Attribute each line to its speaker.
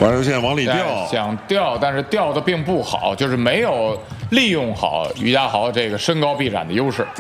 Speaker 1: 环球线往里掉，
Speaker 2: 想掉，但是掉的并不好，就是没有利用好于家豪这个身高臂展的优势。